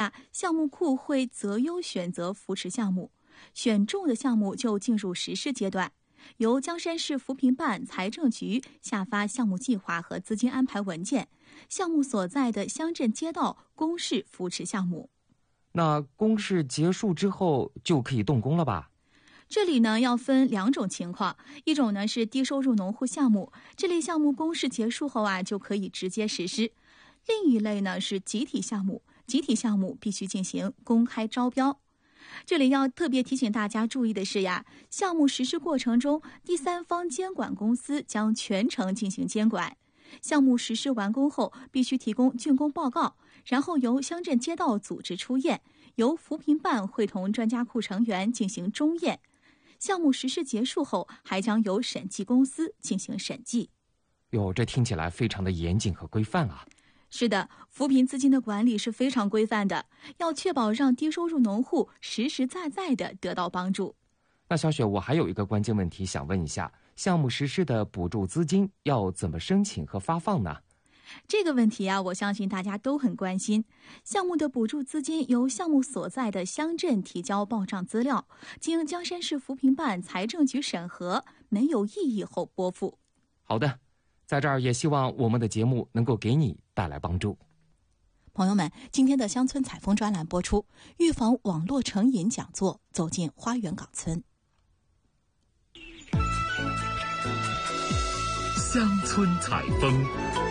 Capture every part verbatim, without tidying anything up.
下，项目库会择优选择扶持项目，选中的项目就进入实施阶段，由江山市扶贫办、财政局下发项目计划和资金安排文件，项目所在的乡镇街道公示扶持项目。 那公示结束之后就可以动工了吧？ 这里呢要分两种情况，一种呢是低收入农户项目，这类项目公示结束后啊就可以直接实施；另一类呢是集体项目，集体项目必须进行公开招标。这里要特别提醒大家注意的是呀，项目实施过程中，第三方监管公司将全程进行监管。项目实施完工后，必须提供竣工报告，然后由乡镇街道组织出验，由扶贫办会同专家库成员进行中验。项目实施结束后，还将由审计公司进行审计。 哟，这听起来非常的严谨和规范啊。 是的，扶贫资金的管理是非常规范的，要确保让低收入农户实实在在地得到帮助。 那小雪，我还有一个关键问题想问一下，项目实施的补助资金要怎么申请和发放呢？ 这个问题啊，我相信大家都很关心。项目的补助资金由项目所在的乡镇提交报账资料，经江山市扶贫办、财政局审核，没有异议后拨付。 好的，在这儿也希望我们的节目能够给你带来帮助。 朋友们，今天的乡村采风专栏播出，预防网络成瘾讲座，走进花园岗村。 乡村采风。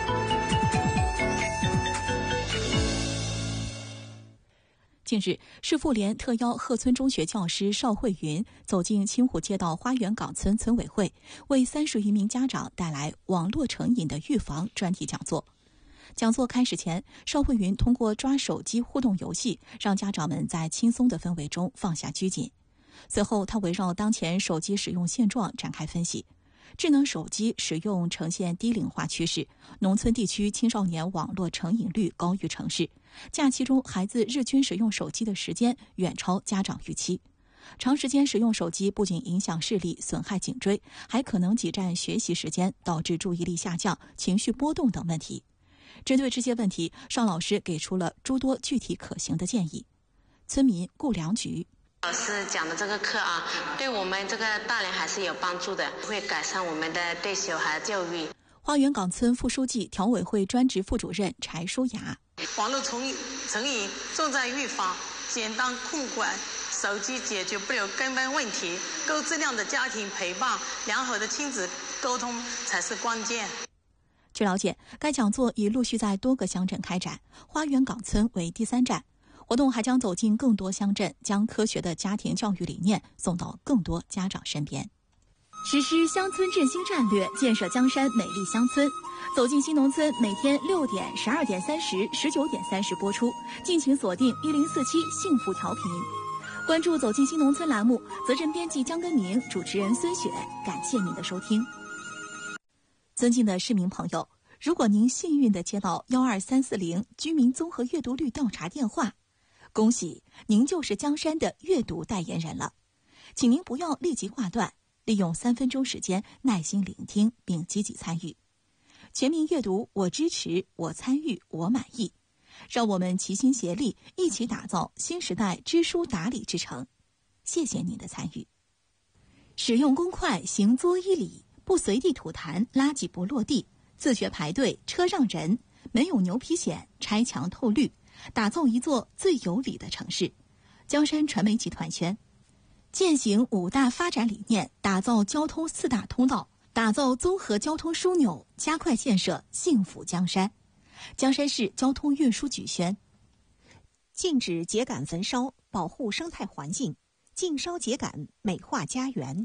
近日，市妇联特邀鹤村中学教师邵慧云走进清湖街道花园岗村村委会，为三十余名家长带来网络成瘾的预防专题讲座。讲座开始前，邵慧云通过抓手机互动游戏，让家长们在轻松的氛围中放下拘谨。随后，她围绕当前手机使用现状展开分析。智能手机使用呈现低龄化趋势，农村地区青少年网络成瘾率高于城市，假期中孩子日均使用手机的时间远超家长预期。长时间使用手机不仅影响视力、损害颈椎，还可能挤占学习时间，导致注意力下降、情绪波动等问题。针对这些问题，邵老师给出了诸多具体可行的建议。村民顾良菊， 老师讲的这个课啊，对我们这个大人还是有帮助的，会改善我们的对小孩教育。 花园岗村副书记、调委会专职副主任柴淑雅， 网络成成瘾重在预防，简单控管，手机解决不了根本问题，高质量的家庭陪伴，良好的亲子沟通才是关键。 据了解，该讲座已陆续在多个乡镇开展，花园岗村为第三站。活动还将走进更多乡镇，将科学的家庭教育理念送到更多家长身边。实施乡村振兴战略，建设江山美丽乡村。走进新农村，每天六点、十二点三十、十九点三十播出，敬请锁定一零四七幸福调频。关注走进新农村栏目，责任编辑江根明，主持人孙雪，感谢您的收听。尊敬的市民朋友，如果您幸运地接到幺二三四零居民综合阅读率调查电话，恭喜您就是江山的阅读代言人了。请您不要立即挂断，利用三分钟时间耐心聆听并积极参与。全民阅读，我支持，我参与，我满意。让我们齐心协力，一起打造新时代知书达理之城。谢谢您的参与。使用公筷行作一礼，不随地吐痰，垃圾不落地，自觉排队，车让人，没有牛皮癣，拆墙透绿，打造一座最有礼的城市。江山传媒集团宣，践行五大发展理念，打造交通四大通道，打造综合交通枢纽，加快建设幸福江山。江山市交通运输局宣， 禁止秸秆焚烧，保护生态环境，禁烧秸秆，美化家园。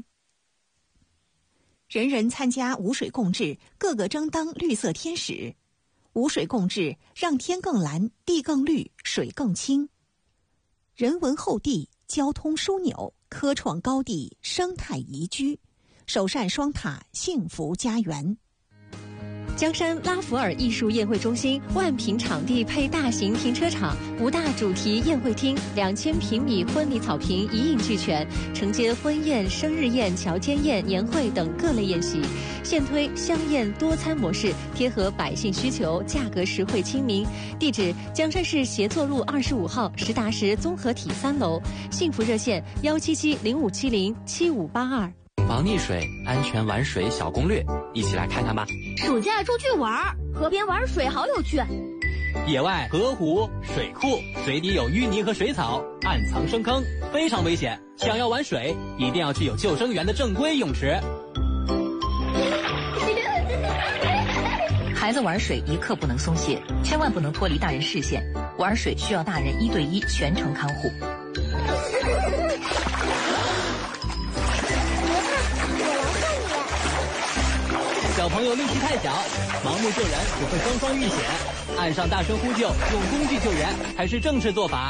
人人参加无水共治，个个争当绿色天使。无水共治，让天更蓝，地更绿，水更清。人文厚地，交通枢纽，科创高地，生态宜居，首善双塔，幸福家园。 江山拉弗尔艺术宴会中心万平场地配大型停车场，五大主题宴会厅，两千平米婚礼草坪一应俱全，承接婚宴、生日宴、乔迁宴、年会等各类宴席。现推香宴多餐模式，贴合百姓需求，价格实惠亲民。地址：江山市协作路二十五号实达实综合体三楼。幸福热线：幺七七零五七零七五八二。 防溺水、安全玩水小攻略，一起来看看吧。 暑假出去玩，河边玩水好有趣。 野外河湖、水库，水底有淤泥和水草，暗藏深坑，非常危险。想要玩水，一定要去有救生员的正规泳池。 孩子玩水一刻不能松懈，千万不能脱离大人视线。玩水需要大人一对一全程看护。 小朋友力气太小，盲目救人只会双双遇险。岸上大声呼救，用工具救援才是正确做法。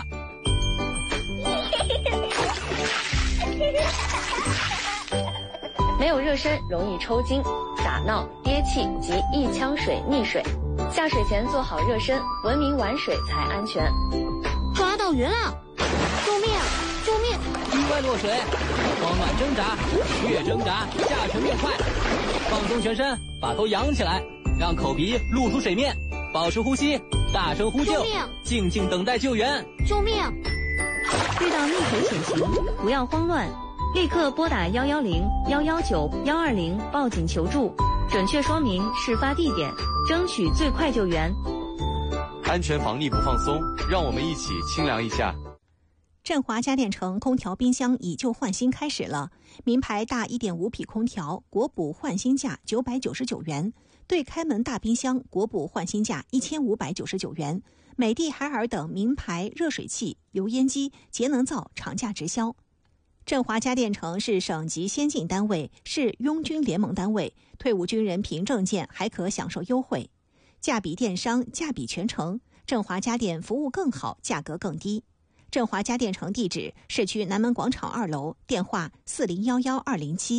没有热身容易抽筋、打闹、憋气及一腔水溺水。下水前做好热身，文明玩水才安全。 抓到鱼了！救命！救命！ 意外落水，慌乱挣扎，越挣扎下沉越快。放松全身，把头扬起来，让口鼻露出水面，保持呼吸，大声呼救，静静等待救援。 救命！ 遇到溺水险情，不要慌乱，立刻拨打幺幺零、幺幺九、幺二零报警求助，准确说明事发地点，争取最快救援。 安全防溺不放松，让我们一起清凉一下。 振华家电城空调冰箱以旧换新开始了，名牌大 一点五 匹空调国补换新价九百九十九元，对开门大冰箱国补换新价一千五百九十九元，美的、海尔等名牌热水器、油烟机、节能灶厂价直销。振华家电城是省级先进单位，是拥军联盟单位，退伍军人凭证件还可享受优惠，价比电商，价比全城。振华家电服务更好，价格更低。振华家电城地址：市区南门广场二楼，电话四零幺幺二零七。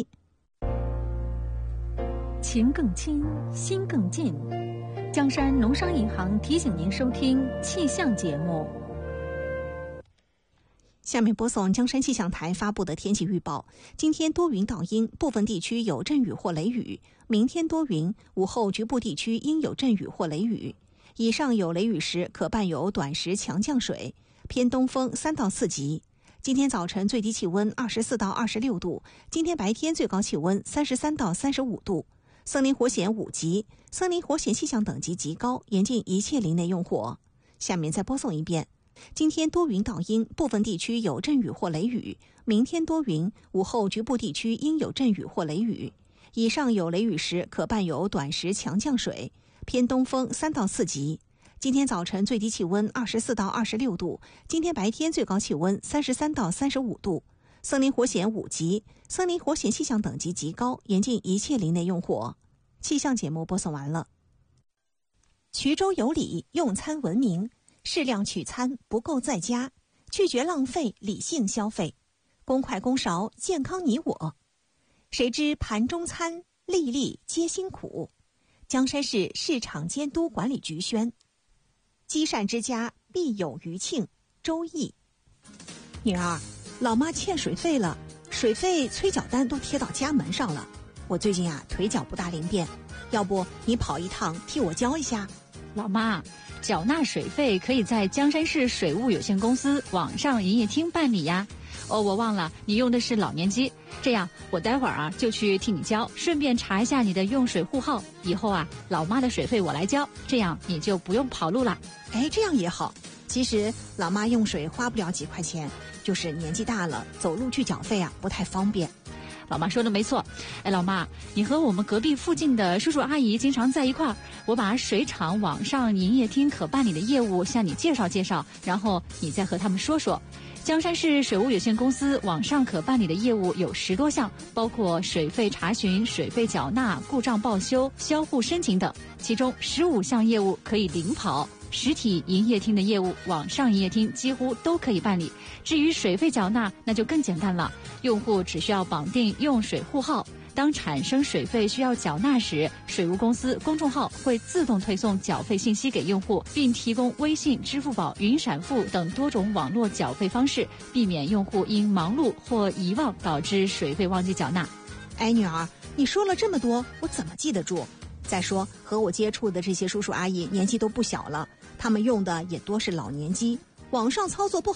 情更亲，心更近。江山农商银行提醒您收听气象节目。 下面播送江山气象台发布的天气预报：今天多云到阴，部分地区有阵雨或雷雨；明天多云，午后局部地区应有阵雨或雷雨。以上有雷雨时，可伴有短时强降水。偏东风三到四级。今天早晨最低气温二十四到二十六度，今天白天最高气温三十三到三十五度。森林火险五级，森林火险气象等级极高，严禁一切林内用火。下面再播送一遍：今天多云到阴，部分地区有阵雨或雷雨；明天多云，午后局部地区应有阵雨或雷雨。以上有雷雨时，可伴有短时强降水。偏东风三到四级。今天早晨最低气温二十四到二十六度，今天白天最高气温三十三到三十五度。森林火险五级，森林火险气象等级极高，严禁一切林内用火。气象节目播送完了。衢州有礼，用餐文明，适量取餐，不够在家，拒绝浪费，理性消费，公筷公勺，健康你我。谁知盘中餐，粒粒皆辛苦。江山市市场监督管理局宣。积善之家必有余庆，周易。女儿，老妈欠水费了，水费催缴单都贴到家门上了。我最近啊腿脚不大灵便，要不你跑一趟替我交一下？ 老妈，缴纳水费可以在江山市水务有限公司网上营业厅办理呀。哦，我忘了你用的是老年机，这样我待会儿啊就去替你交，顺便查一下你的用水户号。以后啊，老妈的水费我来交，这样你就不用跑路了。 哎，这样也好。其实老妈用水花不了几块钱，就是年纪大了，走路去缴费啊不太方便。 老妈说的没错。哎，老妈，你和我们隔壁附近的叔叔阿姨经常在一块儿，我把水厂网上营业厅可办理的业务向你介绍介绍，然后你再和他们说说。江山市水务有限公司网上可办理的业务有十多项，包括水费查询、水费缴纳、故障报修、销户申请等，其中十五项业务可以领跑。实体营业厅的业务，网上营业厅几乎都可以办理。至于水费缴纳，那就更简单了，用户只需要绑定用水户号， 当产生水费需要缴纳时，水务公司公众号会自动推送缴费信息给用户，并提供微信、支付宝、云闪付等多种网络缴费方式，避免用户因忙碌或遗忘导致水费忘记缴纳。 哎，女儿，你说了这么多，我怎么记得住？再说，和我接触的这些叔叔阿姨年纪都不小了，他们用的也多是老年机，网上操作不好。